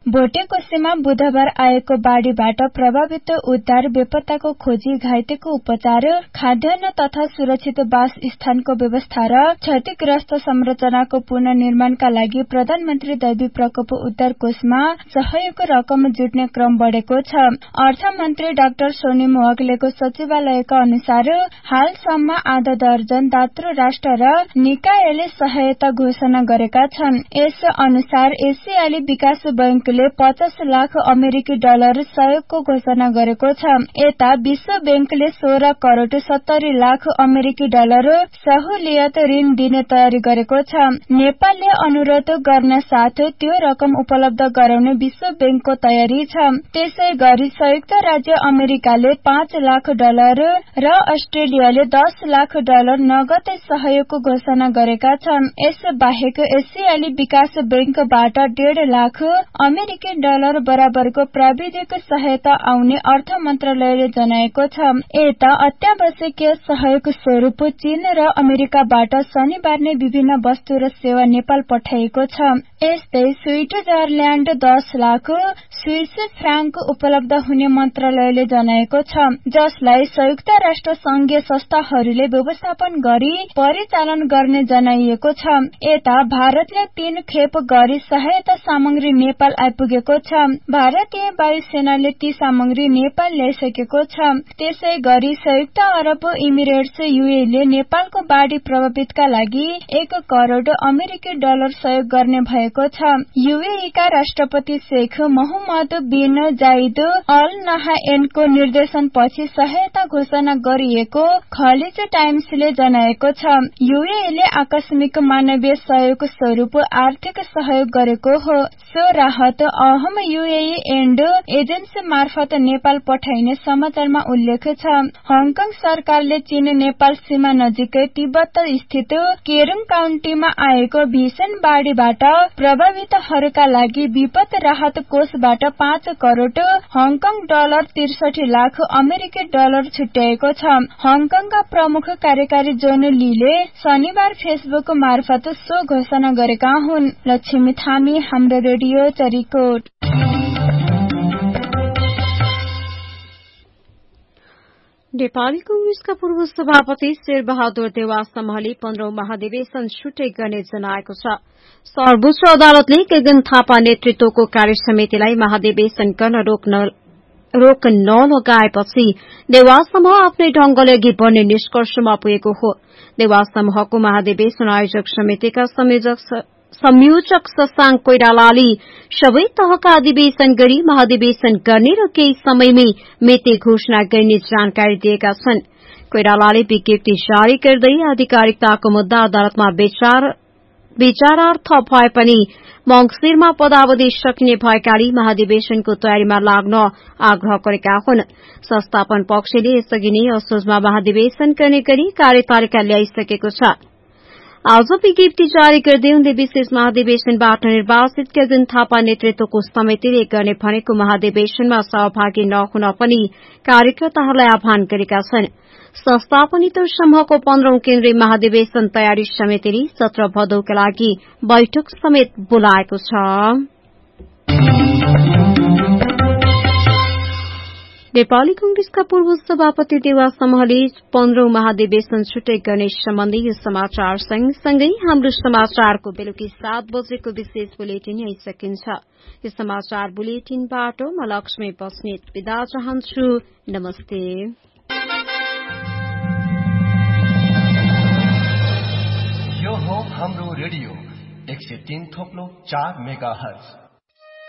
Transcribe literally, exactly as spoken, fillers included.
भोटेकोसेमा बुधबार आएको बाढ़ीबाट प्रभावित उद्धार बेपत्ताको खोजी घाइतेको उपचार खाद्यान्न तथा सुरक्षित वासस्थानको व्यवस्था र क्षतिग्रस्त संरचनाको पुनर्निर्माणका लागि प्रधानमन्त्री दैवी प्रकोप उद्धार कोषमा सहयोगको रकम जुट्ने क्रम बढ़ेको छ। अर्थमन्त्री डाक्टर सोनिम वाग्लेको सचिवालयका अनुसार हालसम्म आधा दर्जन दात्रु राष्ट्र र निकायले सहायता घोषणा गरेका छन्। यस अनुसार एसियाली विकास बैंकले पचास लाख अमेरिकी डलर सहयोगको घोषणा गरेको छ। यता विश्व बैंकले सोह्र करोड़ सत्तरी लाख अमेरिकी डलर सहुलियत ऋण दिने तयारी गरेको छ। नेपालले अनुरोध गर्न साथ त्यो रकम उपलब्ध गराउने विश्व बैंकको तयारी छ। त्यसै गरी संयुक्त राज्य अमेरिकाले पाँच लाख डलर र अस्ट्रेलियाले दस लाख डलर नगद सहयोगको घोषणा गरेका छन्। यस बाहेक एसियाली विकास बैंकबाट डेढ़ लाख अमेरिकी डलर बराबरको प्राविधिक सहायता आउने अर्थ मन्त्रालयले जनाएको छ। यता अत्यावश्यकीय सहयोग स्वरूप चीन र अमेरिकाबाट शनिबार नै विभिन्न वस्तु र सेवा नेपाल पठाइएको छ। यस्तै स्विट्जरल्याण्ड दस लाख स्विस फ्रांक उपलब्ध हुने मन्त्रालयले जनाएको छ, जसलाई संयुक्त राष्ट्र संघीय संस्थाहरूले व्यवस्थापन गरी परिचालन गर्ने जनाइएको छ। यता भारतले तीन खेप गरी सहायता सामग्री नेपाल आइपुगेको छ। भारतीय वायुसेनाले ती सामग्री नेपाल ल्याइसकेको छ। त्यसै गरी संयुक्त अरब इमिरेट्स यूएईले नेपालको बाढ़ी प्रभावितका लागि एक करोड़ अमेरिकी डलर सहयोग गर्ने भएको छ। यूएईका राष्ट्रपति शेख मोहम्मद बिन जाइद अल नहायनको निर्देशनपछि सहायता घोषणा गरिएको खलिज टाइम्सले जनाएको छ। यूएईले आकस्मिक मानवीय सहयोग स्वरूप आर्थिक सहयोग गरेको हो। सो राहत अहम यूएई एण्ड एजेन्सी मार्फत नेपाल पठाइने समाचारमा उल्लेख छ। हङकङ सरकारले चीन नेपाल सीमा नजिकै तिब्बत स्थित केरुङ काउन्टीमा आएको भीषण बाढ़ीबाट प्रभावितहरूका लागि विपद राहत कोषबाट पाँच करोड़ हङकङ डलर त्रिसठी लाख अमेरिकी डलर छुट्याएको छ। हङकङका प्रमुख कार्यकारी जोन लीले शनिबार फेसबुक मार्फत सो घोषणा गरेका हुन्। लक्ष्मी थामी, हाम्रो रेडियो चरीकोट। नेपाली कंग्रेसका पूर्व सभापति शेरबहादुर देउवा समूहले पन्ध्रौं महाधिवेशन छुट्टै गर्ने जनाएको छ। सर्वोच्च अदालतले गगन थापा नेतृत्वको कार्य समितिलाई महाधिवेशन गर्न रोक नलगाएपछि देउवा समूह आफ्नै ढंगले अघि बढ़ने निष्कर्षमा पुगेको हो। देउवा समूहको महाधिवेशन आयोजक समितिका संयोजक शशांक कोइरालाले सबै तहका अधिवेशन गरी महाधिवेशन गर्ने र केही समयमै मिति घोषणा गर्ने जानकारी दिएका छन्। कोइरालाले विज्ञप्ति जारी गर्दै आधिकारिकताको मुद्दा अदालतमा विचारार्थ भए पनि मंगिरमा पदावधि सकिने भएकाले महाधिवेशनको तयारीमा लाग्न आग्रह गरेका हुन्। संस्थापन पक्षले यसअघि नै असोजमा महाधिवेशन गर्ने गरी कार्यतालिका ल्याइसकेको छ। आज विज्ञप्ति जारी गर्दै उनले विशेष महाधिवेशनबाट निर्वाचित गगन थापा नेतृत्वको समितिले गर्ने भनेको महाधिवेशनमा सहभागी नहुन पनि कार्यकर्ताहरूलाई आह्वान गरेका छन्। संस्थापनित समूहको पन्ध्रौं केन्द्रीय महाधिवेशन तयारी समितिले सत्र भदौका लागि बैठक समेत बोलाएको छ। नेपाली कंग्रेसका पूर्व सभापति देउवा समूहले पन्ध्रौं महाधिवेशन छुट्टै गर्ने सम्बन्धी यो समाचार सँगसँगै हाम्रो समाचारको बेलुकी सात बजेको विशेष बुलेटिन आइसकिन्छ। यो समाचार बुलेटिनबाट म लक्ष्मी बस्नेत विदा चाहन्छु। नमस्ते। यो हो हाम्रो रेडियो एक सय तीन थोप्लो चार मेगा हर्ज।